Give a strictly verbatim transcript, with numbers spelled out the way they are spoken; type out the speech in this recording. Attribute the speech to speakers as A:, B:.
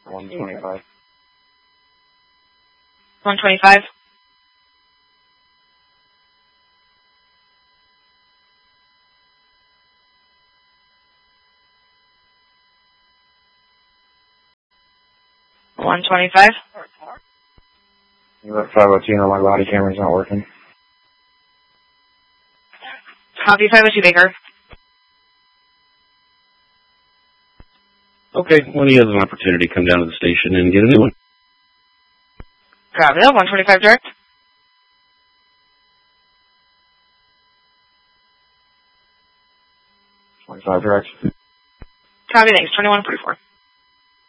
A: one twenty-five.
B: one twenty-five. one twenty-five.
A: You're at five oh two, no, my body camera's not working.
B: Copy five oh two Baker.
C: Okay, when he has an opportunity, come down to the station and get a new one.
B: Copy that, one twenty-five direct.
A: twenty-five direct.
B: Copy, thanks, twenty-one forty-four.